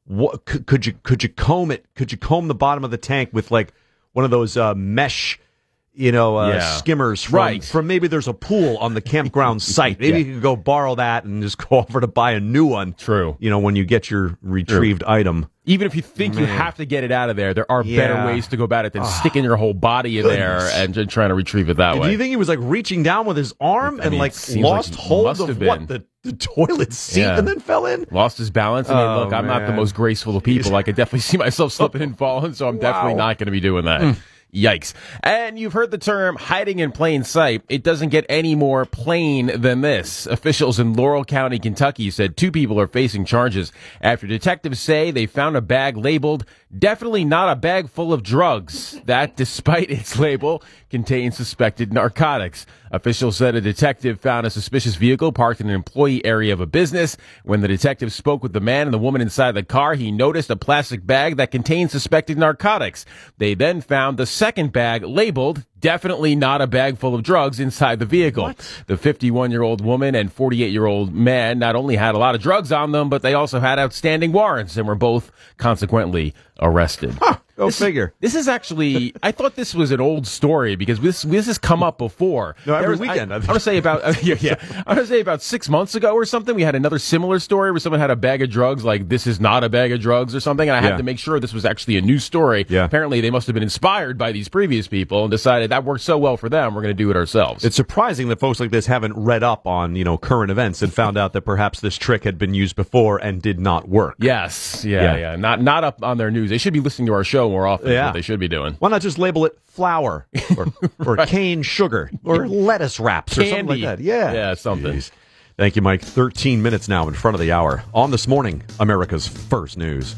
what could, could you could you comb it? Could you comb the bottom of the tank with like one of those uh, mesh, you know, uh, Yeah. skimmers from, Right. from maybe there's a pool on the campground site. Maybe Yeah. you could go borrow that and just go over to buy a new one. True. You know, when you get your retrieved item. Even if you think you Man. have to get it out of there, there are Yeah. better ways to go about it than sticking your whole body in Goodness. there and just trying to retrieve it that And way. do you think he was like reaching down with his arm I and mean, like it seems lost like he hold must of have what been. the, the toilet seat Yeah. and then fell in? Lost his balance. I mean, Oh, look, I'm not the man. most graceful of people. I could definitely see myself slipping and falling, so I'm definitely Wow. not going to be doing that. Yikes. And you've heard the term hiding in plain sight. It doesn't get any more plain than this. Officials in Laurel County, Kentucky said two people are facing charges after detectives say they found a bag labeled definitely not a bag full of drugs that, despite its label, contains suspected narcotics. Officials said a detective found a suspicious vehicle parked in an employee area of a business. When the detective spoke with the man and the woman inside the car, he noticed a plastic bag that contained suspected narcotics. They then found the second bag labeled definitely not a bag full of drugs inside the vehicle. The fifty-one-year-old woman and forty-eight-year-old man not only had a lot of drugs on them, but they also had outstanding warrants and were both consequently arrested. Go this figure. Is, this is actually, I thought this was an old story because this this has come up before. No, every There was- weekend, I, I I think. want to say about, uh, yeah, yeah. I want to say about six months ago or something, we had another similar story where someone had a bag of drugs, like this is not a bag of drugs or something. And I Yeah. had to make sure this was actually a new story. Yeah. Apparently they must have been inspired by these previous people and decided that worked so well for them, we're going to do it ourselves. It's surprising that folks like this haven't read up on, you know, current events and found out that perhaps this trick had been used before and did not work. Yes. Yeah, Yeah. yeah. Not, not up on their news. They should be listening to our show more often. Yeah. What they should be doing. Why not just label it flour or, or cane sugar or lettuce wraps or something Candy. like that? Yeah. Yeah, something. Jeez. Thank you, Mike. thirteen minutes now in front of the hour. On This Morning, America's First News.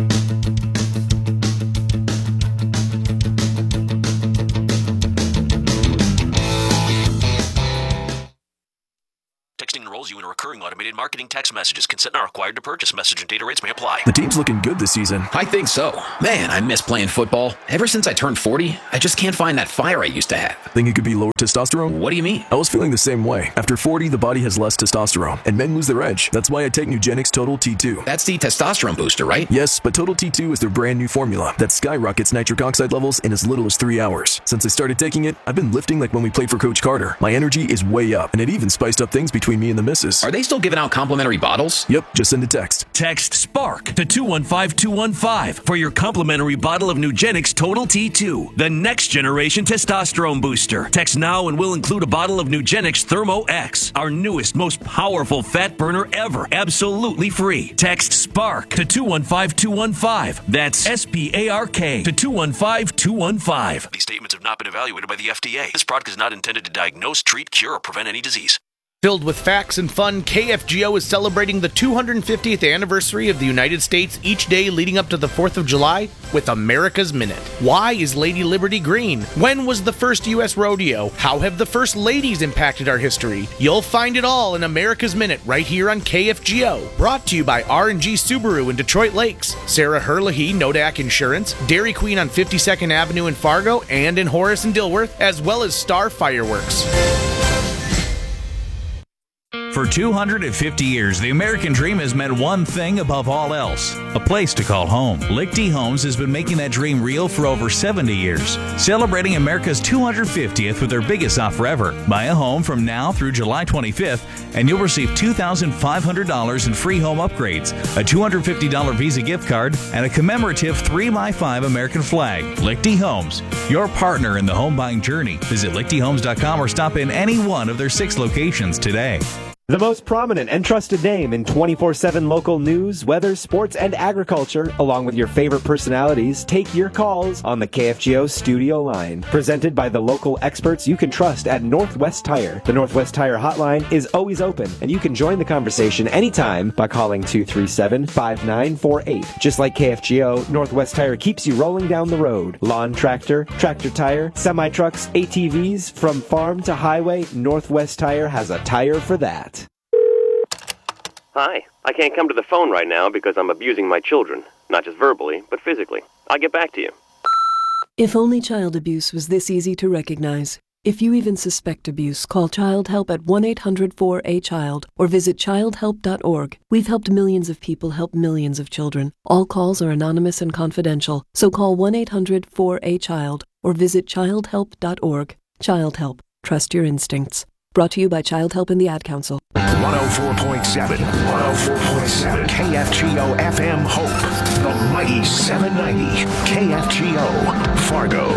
Texting enrolls you in a recurring automated marketing text messages. Consent not required to purchase. Message and data rates may apply. The team's looking good this season. I think so. Man, I miss playing football. Ever since I turned forty, I just can't find that fire I used to have. Think it could be lower testosterone? What do you mean? I was feeling the same way. After forty, the body has less testosterone, and men lose their edge. That's why I take Nugenix Total T two. That's the testosterone booster, right? Yes, but Total T two is their brand new formula that skyrockets nitric oxide levels in as little as three hours. Since I started taking it, I've been lifting like when we played for Coach Carter. My energy is way up, and it even spiced up things between me and the missus. Are they still giving out complimentary bottles? Yep, just send a text. Text SPARK to two one five two one five for your complimentary bottle of Nugenix Total T two, the next generation testosterone booster. Text now and we'll include a bottle of Nugenix Thermo X, our newest, most powerful fat burner ever, absolutely free. Text SPARK to two one five two one five. That's S P A R K to two one five two one five. These statements have not been evaluated by the F D A. This product is not intended to diagnose, treat, cure, or prevent any disease. Filled with facts and fun, K F G O is celebrating the two hundred fiftieth anniversary of the United States each day leading up to the fourth of July with America's Minute. Why is Lady Liberty green? When was the first U S rodeo? How have the first ladies impacted our history? You'll find it all in America's Minute right here on K F G O. Brought to you by R and G Subaru in Detroit Lakes, Sarah Herlihy, Nodak Insurance, Dairy Queen on fifty-second Avenue in Fargo and in Horace and Dilworth, as well as Star Fireworks. For two hundred fifty years, the American dream has meant one thing above all else, a place to call home. Lichty Homes has been making that dream real for over seventy years, celebrating America's two hundred fiftieth with their biggest offer ever. Buy a home from now through July twenty-fifth, and you'll receive two thousand five hundred dollars in free home upgrades, a two hundred fifty dollars Visa gift card, and a commemorative three by five American flag. Lichty Homes, your partner in the home buying journey. Visit lichty homes dot com or stop in any one of their six locations today. The most prominent and trusted name in twenty-four seven local news, weather, sports, and agriculture, along with your favorite personalities, take your calls on the K F G O studio line. Presented by the local experts you can trust at Northwest Tire. The Northwest Tire hotline is always open, and you can join the conversation anytime by calling two three seven, five nine four eight. Just like K F G O, Northwest Tire keeps you rolling down the road. Lawn tractor, tractor tire, semi-trucks, A T Vs, from farm to highway, Northwest Tire has a tire for that. Hi, I can't come to the phone right now because I'm abusing my children. Not just verbally, but physically. I'll get back to you. If only child abuse was this easy to recognize. If you even suspect abuse, call Child Help at one eight hundred four A child or visit child help dot org. We've helped millions of people help millions of children. All calls are anonymous and confidential, so call one eight hundred four A child or visit child help dot org. Child Help. Trust your instincts. Brought to you by Child Help and the Ad Council. one oh four point seven, one oh four point seven K F G O F M Hope, the mighty seven ninety K F G O Fargo.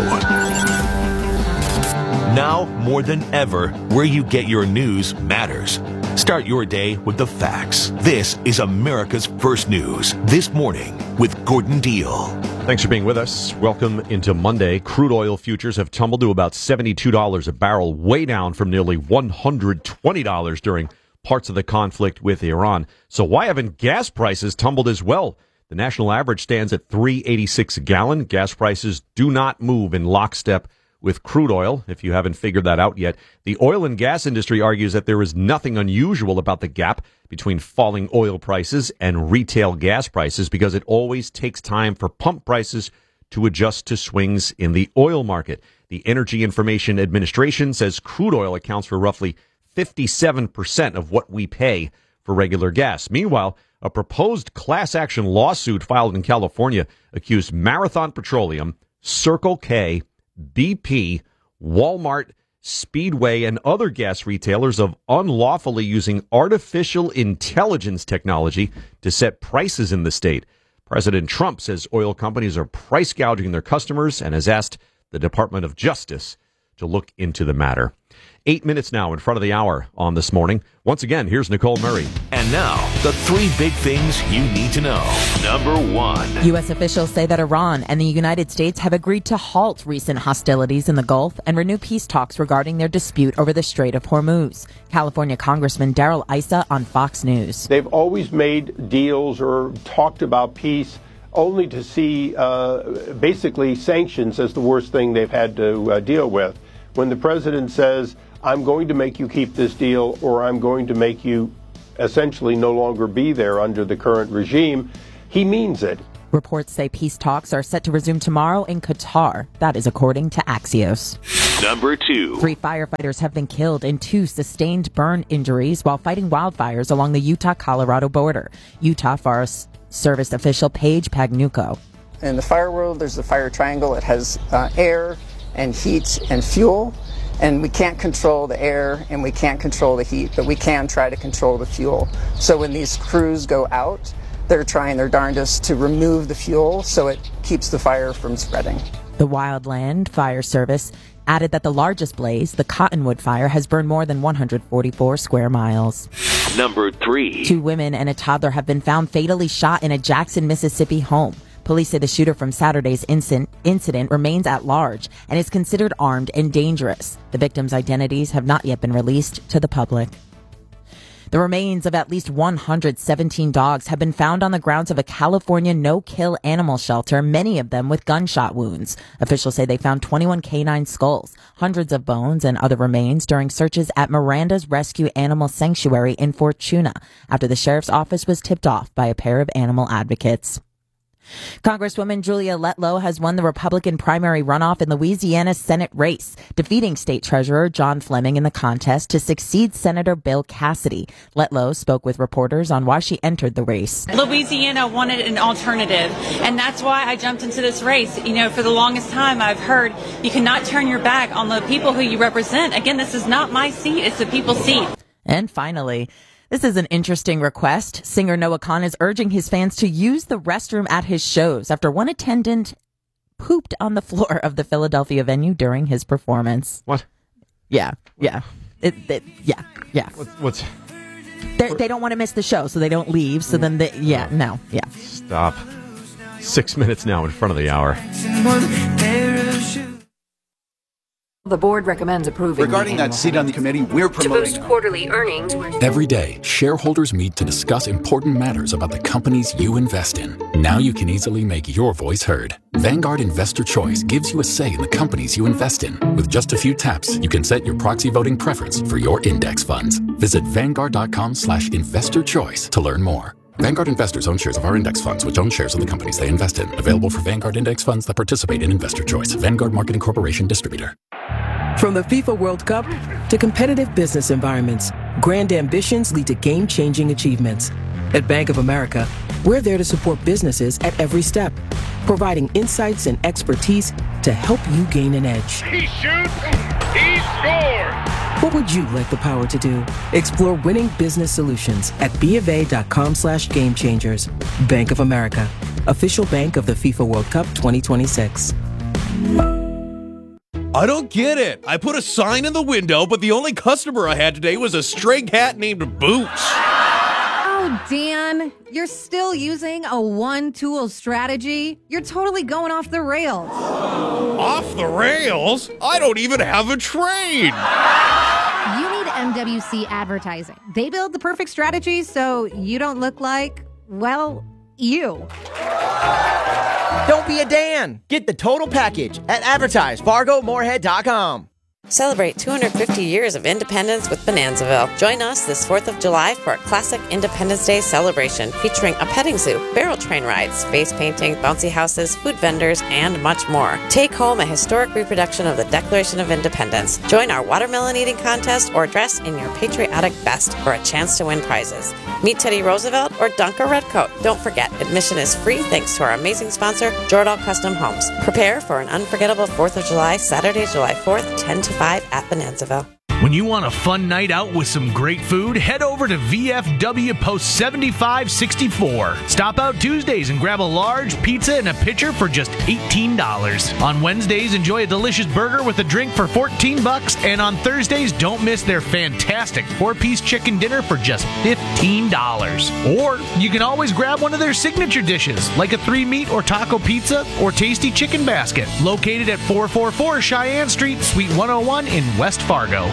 Now, more than ever, where you get your news matters. Start your day with the facts. This is America's First News, This Morning with Gordon Deal. Thanks for being with us. Welcome into Monday. Crude oil futures have tumbled to about seventy-two dollars a barrel, way down from nearly one hundred twenty dollars during parts of the conflict with Iran. So why haven't gas prices tumbled as well? The national average stands at three eighty-six a gallon. Gas prices do not move in lockstep with crude oil, if you haven't figured that out yet. The oil and gas industry argues that there is nothing unusual about the gap between falling oil prices and retail gas prices because it always takes time for pump prices to adjust to swings in the oil market. The Energy Information Administration says crude oil accounts for roughly fifty-seven percent of what we pay for regular gas. Meanwhile, a proposed class action lawsuit filed in California accused Marathon Petroleum, Circle K, B P, Walmart, Speedway, and other gas retailers of unlawfully using artificial intelligence technology to set prices in the state. President Trump says oil companies are price gouging their customers and has asked the Department of Justice to look into the matter. Eight minutes now in front of the hour on This Morning. Once again, here's Nicole Murray. And now, the three big things you need to know. Number one. U S officials say that Iran and the United States have agreed to halt recent hostilities in the Gulf and renew peace talks regarding their dispute over the Strait of Hormuz. California Congressman Darrell Issa on Fox News. They've always made deals or talked about peace only to see uh, basically sanctions as the worst thing they've had to uh, deal with. When the president says, I'm going to make you keep this deal, or I'm going to make you essentially no longer be there under the current regime, he means it. Reports say peace talks are set to resume tomorrow in Qatar. That is according to Axios. Number two. Three firefighters have been killed and two sustained burn injuries while fighting wildfires along the Utah-Colorado border. Utah Forest Service official Paige Pagnucco. In the fire world, there's the fire triangle. It has uh, air and heat and fuel. And we can't control the air and we can't control the heat, but we can try to control the fuel. So when these crews go out, they're trying their darndest to remove the fuel so it keeps the fire from spreading. The Wildland Fire Service added that the largest blaze, the Cottonwood Fire, has burned more than one hundred forty-four square miles. Number three. Two women and a toddler have been found fatally shot in a Jackson, Mississippi home. Police say the shooter from Saturday's incident, incident remains at large and is considered armed and dangerous. The victims' identities have not yet been released to the public. The remains of at least one hundred seventeen dogs have been found on the grounds of a California no-kill animal shelter, many of them with gunshot wounds. Officials say they found twenty-one canine skulls, hundreds of bones, and other remains during searches at Miranda's Rescue Animal Sanctuary in Fortuna after the sheriff's office was tipped off by a pair of animal advocates. Congresswoman Julia Letlow has won the Republican primary runoff in Louisiana's Senate race, defeating State Treasurer John Fleming in the contest to succeed Senator Bill Cassidy. Letlow spoke with reporters on why she entered the race. Louisiana wanted an alternative, and that's why I jumped into this race. You know, for the longest time, I've heard you cannot turn your back on the people who you represent. Again, this is not my seat, it's the people's seat. And finally, this is an interesting request. Singer Noah Kahan is urging his fans to use the restroom at his shows after one attendant pooped on the floor of the Philadelphia venue during his performance. What? Yeah, yeah. It, it, yeah, yeah. What, what's... They're, they don't want to miss the show, so they don't leave. So then, they, yeah, no, yeah. Stop. Six minutes now in front of the hour. The board recommends approving. Regarding that seat on the committee, we're promoting. To boost quarterly earnings. Every day, shareholders meet to discuss important matters about the companies you invest in. Now you can easily make your voice heard. Vanguard Investor Choice gives you a say in the companies you invest in. With just a few taps, you can set your proxy voting preference for your index funds. Visit Vanguard.com slash investor choice to learn more. Vanguard investors own shares of our index funds, which own shares of the companies they invest in. Available for Vanguard index funds that participate in Investor Choice. Vanguard Marketing Corporation Distributor. From the FIFA World Cup to competitive business environments, grand ambitions lead to game-changing achievements. At Bank of America, we're there to support businesses at every step, providing insights and expertise to help you gain an edge. He shoots, he scores! What would you like the power to do? Explore winning business solutions at bofa.com slash game changers. Bank of America, official bank of the FIFA World Cup twenty twenty-six. I don't get it. I put a sign in the window, but the only customer I had today was a stray cat named Boots. Oh, Dan, you're still using a one-tool strategy? You're totally going off the rails. Off the rails? I don't even have a train. You need M W C Advertising. They build the perfect strategy so you don't look like, well, you. Don't be a Dan. Get the total package at advertise fargo moorhead dot com. Celebrate two hundred fifty years of independence with Bonanzaville. Join us this fourth of July for a classic Independence Day celebration featuring a petting zoo, barrel train rides, face painting, bouncy houses, food vendors, and much more. Take home a historic reproduction of the Declaration of Independence. Join our watermelon eating contest or dress in your patriotic best for a chance to win prizes. Meet Teddy Roosevelt or dunk a redcoat. Don't forget, admission is free thanks to our amazing sponsor, Jordal Custom Homes. Prepare for an unforgettable fourth of July, Saturday, July fourth, ten to five at Bonanzaville. When you want a fun night out with some great food, head over to V F W Post seventy-five sixty-four. Stop out Tuesdays and grab a large pizza and a pitcher for just eighteen dollars. On Wednesdays, enjoy a delicious burger with a drink for fourteen bucks, and on Thursdays, don't miss their fantastic four-piece chicken dinner for just fifteen dollars. Or you can always grab one of their signature dishes, like a three-meat or taco pizza or tasty chicken basket, located at four forty-four Cheyenne Street, Suite one oh one in West Fargo.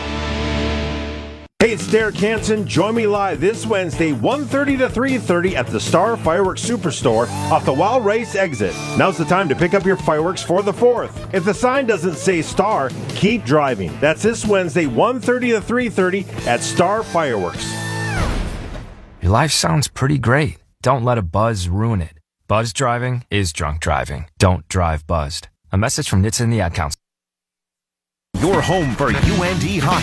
Hey, it's Derek Hansen. Join me live this Wednesday, one thirty to three thirty at the Star Fireworks Superstore off the Wild Race exit. Now's the time to pick up your fireworks for the fourth. If the sign doesn't say Star, keep driving. That's this Wednesday, one thirty to three thirty at Star Fireworks. Your life sounds pretty great. Don't let a buzz ruin it. Buzz driving is drunk driving. Don't drive buzzed. A message from N H T S A and the Ad Council. Your home for U N D hockey.